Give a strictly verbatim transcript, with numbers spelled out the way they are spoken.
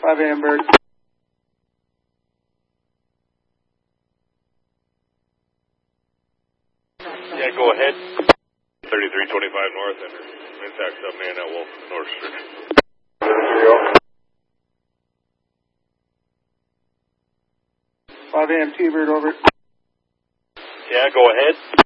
five A M Bird. Yeah, go ahead. thirty-three twenty-five north and intact subman at Wolf North Street. five A M T-Bird, over. Yeah, go ahead.